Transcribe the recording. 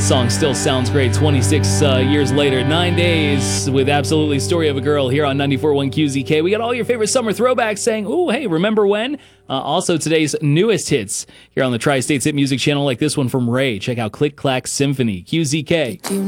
Song still sounds great 26 years later. 9 Days with Absolutely Story of a Girl here on 94.1 QZK. We got all your favorite summer throwbacks saying, ooh, hey, remember when? Also today's newest hits here on the Tri-States Hit Music Channel, like this one from Ray. Check out Click Clack Symphony, QZK.